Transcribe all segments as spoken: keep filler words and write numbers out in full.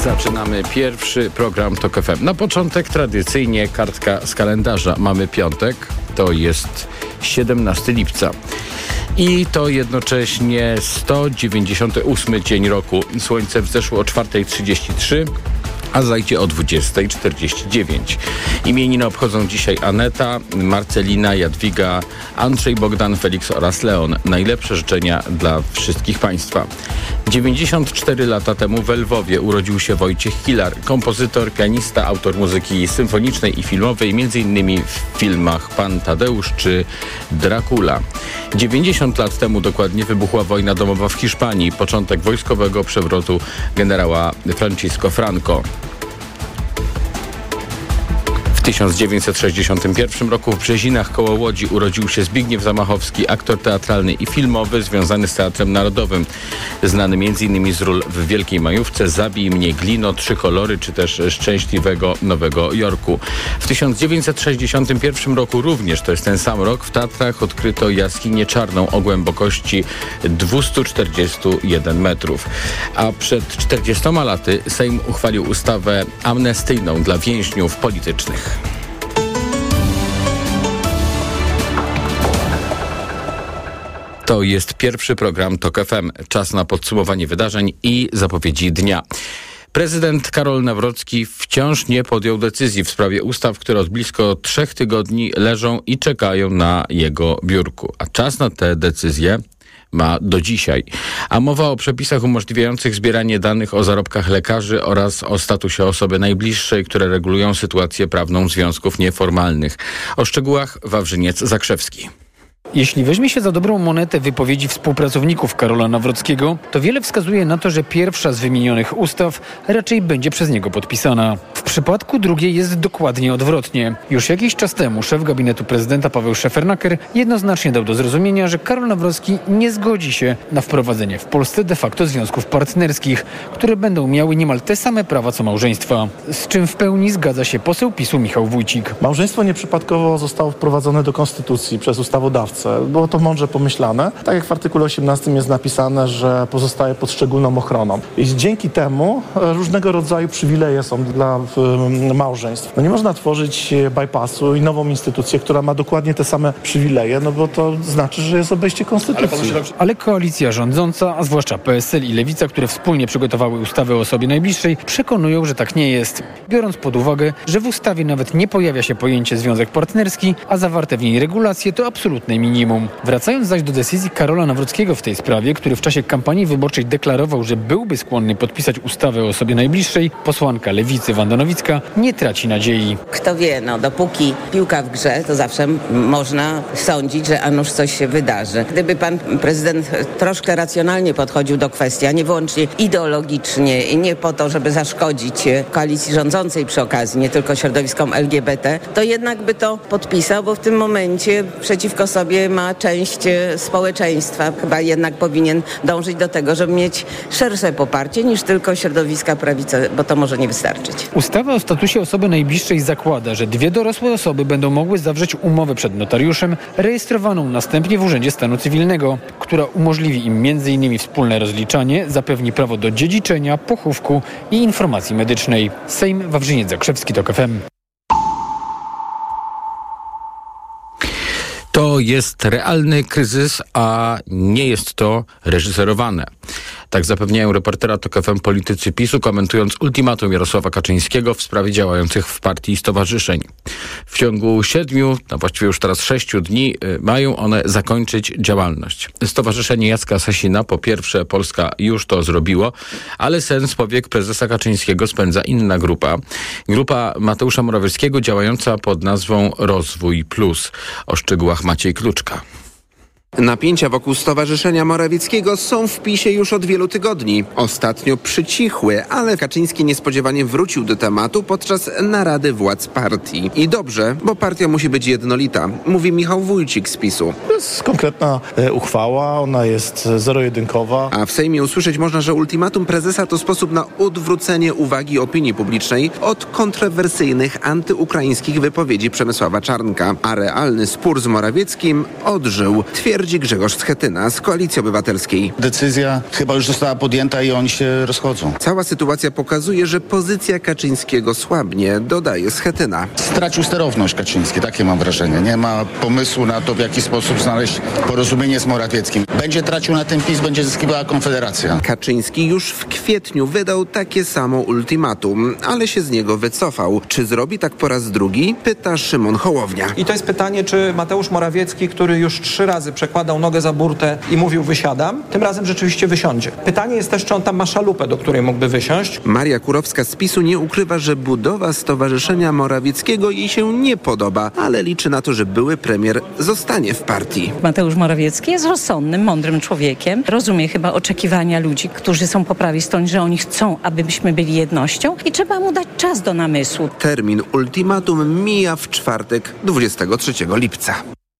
Zaczynamy pierwszy program Tok F M. Na początek tradycyjnie kartka z kalendarza. Mamy piątek, to jest siedemnastego lipca. I to jednocześnie sto dziewięćdziesiąty ósmy dzień roku. Słońce wzeszło o czwarta trzydzieści trzy, a zajdzie o dwudziesta czterdzieści dziewięć. Imieniny obchodzą dzisiaj Aneta, Marcelina, Jadwiga, Andrzej, Bogdan, Felix oraz Leon. Najlepsze życzenia dla wszystkich Państwa. dziewięćdziesiąt cztery lata temu w Lwowie urodził się Wojciech Kilar, kompozytor, pianista, autor muzyki symfonicznej i filmowej, między innymi w filmach Pan Tadeusz czy Dracula. dziewięćdziesiąt lat temu dokładnie wybuchła wojna domowa w Hiszpanii, początek wojskowego przewrotu generała Francisco Franco. W tysiąc dziewięćset sześćdziesiątym pierwszym roku w Brzezinach koło Łodzi urodził się Zbigniew Zamachowski, aktor teatralny i filmowy związany z Teatrem Narodowym. Znany m.in. z ról w Wielkiej Majówce, Zabij mnie, Glino, Trzy kolory czy też Szczęśliwego Nowego Jorku. W tysiąc dziewięćset sześćdziesiątym pierwszym roku również, to jest ten sam rok, w Tatrach odkryto jaskinię czarną o głębokości dwieście czterdzieści jeden metrów. A przed czterdziestoma laty Sejm uchwalił ustawę amnestyjną dla więźniów politycznych. To jest pierwszy program Tok F M. Czas na podsumowanie wydarzeń i zapowiedzi dnia. Prezydent Karol Nawrocki wciąż nie podjął decyzji w sprawie ustaw, które od blisko trzech tygodni leżą i czekają na jego biurku. A czas na te decyzje ma do dzisiaj. A mowa o przepisach umożliwiających zbieranie danych o zarobkach lekarzy oraz o statusie osoby najbliższej, które regulują sytuację prawną związków nieformalnych. O szczegółach Wawrzyniec Zakrzewski. Jeśli weźmie się za dobrą monetę wypowiedzi współpracowników Karola Nawrockiego, to wiele wskazuje na to, że pierwsza z wymienionych ustaw raczej będzie przez niego podpisana. W przypadku drugiej jest dokładnie odwrotnie. Już jakiś czas temu szef gabinetu prezydenta Paweł Szefernaker jednoznacznie dał do zrozumienia, że Karol Nawrocki nie zgodzi się na wprowadzenie w Polsce de facto związków partnerskich, które będą miały niemal te same prawa co małżeństwa. Z czym w pełni zgadza się poseł PiSu Michał Wójcik. Małżeństwo nieprzypadkowo zostało wprowadzone do konstytucji przez ustawodawcę. Było to mądrze pomyślane. Tak jak w artykule osiemnastym jest napisane, że pozostaje pod szczególną ochroną. I dzięki temu różnego rodzaju przywileje są dla um, małżeństw. No nie można tworzyć bypassu i nową instytucję, która ma dokładnie te same przywileje, no bo to znaczy, że jest obejście konstytucji. Ale, Ale koalicja rządząca, a zwłaszcza P S L i Lewica, które wspólnie przygotowały ustawę o osobie najbliższej, przekonują, że tak nie jest. Biorąc pod uwagę, że w ustawie nawet nie pojawia się pojęcie związek partnerski, a zawarte w niej regulacje to absolutne minimum. Wracając zaś do decyzji Karola Nawrockiego w tej sprawie, który w czasie kampanii wyborczej deklarował, że byłby skłonny podpisać ustawę o osobie najbliższej, posłanka Lewicy Wanda Nowicka nie traci nadziei. Kto wie, no dopóki piłka w grze, to zawsze można sądzić, że a nuż coś się wydarzy. Gdyby pan prezydent troszkę racjonalnie podchodził do kwestii, a nie wyłącznie ideologicznie i nie po to, żeby zaszkodzić koalicji rządzącej przy okazji, nie tylko środowiskom L G B T, to jednak by to podpisał, bo w tym momencie przeciwko sobie ma część społeczeństwa. Chyba jednak powinien dążyć do tego, żeby mieć szersze poparcie niż tylko środowiska prawicy, bo to może nie wystarczyć. Ustawa o statusie osoby najbliższej zakłada, że dwie dorosłe osoby będą mogły zawrzeć umowę przed notariuszem, rejestrowaną następnie w Urzędzie Stanu Cywilnego, która umożliwi im między innymi wspólne rozliczanie, zapewni prawo do dziedziczenia, pochówku i informacji medycznej. Sejm, Wawrzyniec Zakrzewski, Tok F M. To jest realny kryzys, a nie jest to reżyserowane. Tak zapewniają reportera Tok F M politycy PiSu, komentując ultimatum Jarosława Kaczyńskiego w sprawie działających w partii i stowarzyszeń. W ciągu siedmiu, no właściwie już teraz sześciu dni y, mają one zakończyć działalność. Stowarzyszenie Jacka Sasina, po pierwsze Polska już to zrobiło, ale sen z powiek prezesa Kaczyńskiego spędza inna grupa. Grupa Mateusza Morawieckiego działająca pod nazwą Rozwój Plus. O szczegółach Maciej Kluczka. Napięcia wokół Stowarzyszenia Morawieckiego są w PiSie już od wielu tygodni. Ostatnio przycichły, ale Kaczyński niespodziewanie wrócił do tematu podczas narady władz partii. I dobrze, bo partia musi być jednolita, mówi Michał Wójcik z PiSu. To jest konkretna e, uchwała, ona jest zero-jedynkowa. A w Sejmie usłyszeć można, że ultimatum prezesa to sposób na odwrócenie uwagi opinii publicznej od kontrowersyjnych antyukraińskich wypowiedzi Przemysława Czarnka. A realny spór z Morawieckim odżył, twierdzi twierdzi Grzegorz Schetyna z Koalicji Obywatelskiej. Decyzja chyba już została podjęta i oni się rozchodzą. Cała sytuacja pokazuje, że pozycja Kaczyńskiego słabnie, dodaje Schetyna. Stracił sterowność Kaczyński, takie mam wrażenie. Nie ma pomysłu na to, w jaki sposób znaleźć porozumienie z Morawieckim. Będzie tracił na tym PiS, będzie zyskiwała Konfederacja. Kaczyński już w kwietniu wydał takie samo ultimatum, ale się z niego wycofał. Czy zrobi tak po raz drugi? Pyta Szymon Hołownia. I to jest pytanie, czy Mateusz Morawiecki, który już trzy razy przekładał nogę za burtę i mówił wysiadam, tym razem rzeczywiście wysiądzie. Pytanie jest też, czy on tam ma szalupę, do której mógłby wysiąść. Maria Kurowska z PiSu nie ukrywa, że budowa Stowarzyszenia Morawieckiego jej się nie podoba, ale liczy na to, że były premier zostanie w partii. Mateusz Morawiecki jest rozsądnym, mądrym człowiekiem. Rozumie chyba oczekiwania ludzi, którzy są po prawej stronie, że oni chcą, abyśmy byli jednością i trzeba mu dać czas do namysłu. Termin ultimatum mija w czwartek, dwudziestego trzeciego lipca.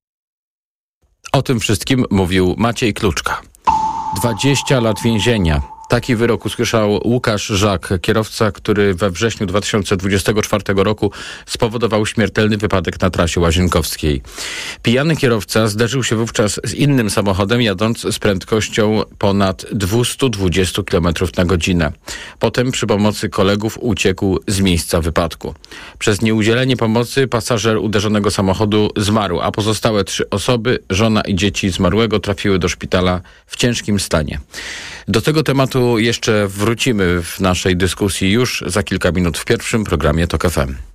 O tym wszystkim mówił Maciej Kluczka. dwadzieścia lat więzienia. Taki wyrok usłyszał Łukasz Żak, kierowca, który we wrześniu dwa tysiące dwudziestego czwartego roku spowodował śmiertelny wypadek na trasie łazienkowskiej. Pijany kierowca zderzył się wówczas z innym samochodem, jadąc z prędkością ponad dwieście dwadzieścia kilometrów na godzinę. Potem przy pomocy kolegów uciekł z miejsca wypadku. Przez nieudzielenie pomocy pasażer uderzonego samochodu zmarł, a pozostałe trzy osoby, żona i dzieci zmarłego, trafiły do szpitala w ciężkim stanie. Do tego tematu jeszcze wrócimy w naszej dyskusji już za kilka minut w pierwszym programie TOK F M.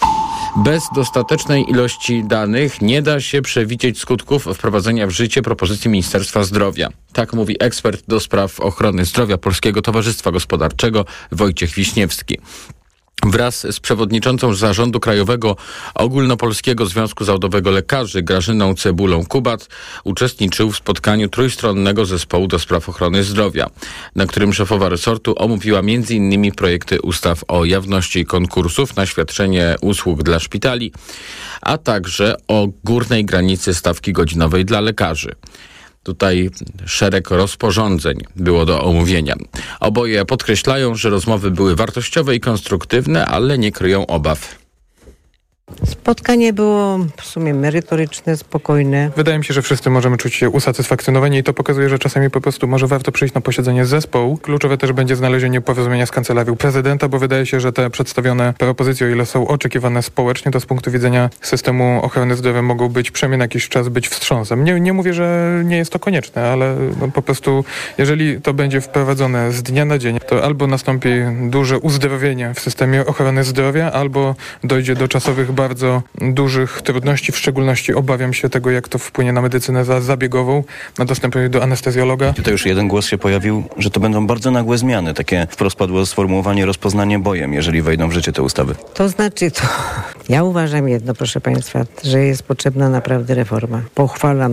Bez dostatecznej ilości danych nie da się przewidzieć skutków wprowadzenia w życie propozycji Ministerstwa Zdrowia. Tak mówi ekspert do spraw ochrony zdrowia Polskiego Towarzystwa Gospodarczego Wojciech Wiśniewski. Wraz z przewodniczącą Zarządu Krajowego Ogólnopolskiego Związku Zawodowego Lekarzy Grażyną Cebulą-Kubat uczestniczył w spotkaniu trójstronnego zespołu do spraw ochrony zdrowia, na którym szefowa resortu omówiła między innymi projekty ustaw o jawności konkursów na świadczenie usług dla szpitali, a także o górnej granicy stawki godzinowej dla lekarzy. Tutaj szereg rozporządzeń było do omówienia. Oboje podkreślają, że rozmowy były wartościowe i konstruktywne, ale nie kryją obaw. Spotkanie było w sumie merytoryczne, spokojne. Wydaje mi się, że wszyscy możemy czuć się usatysfakcjonowani i to pokazuje, że czasami po prostu może warto przyjść na posiedzenie zespołu. Kluczowe też będzie znalezienie porozumienia z kancelarią prezydenta, bo wydaje się, że te przedstawione propozycje, o ile są oczekiwane społecznie, to z punktu widzenia systemu ochrony zdrowia mogą być przynajmniej na jakiś czas być wstrząsem. Nie, nie mówię, że nie jest to konieczne, ale no po prostu jeżeli to będzie wprowadzone z dnia na dzień, to albo nastąpi duże uzdrowienie w systemie ochrony zdrowia, albo dojdzie do czasowych bardzo dużych trudności, w szczególności obawiam się tego, jak to wpłynie na medycynę zabiegową, na dostęp do anestezjologa. Tutaj już jeden głos się pojawił, że to będą bardzo nagłe zmiany, takie wprost padło sformułowanie rozpoznanie bojem, jeżeli wejdą w życie te ustawy. To znaczy to, ja uważam jedno, proszę Państwa, że jest potrzebna naprawdę reforma. Pochwalam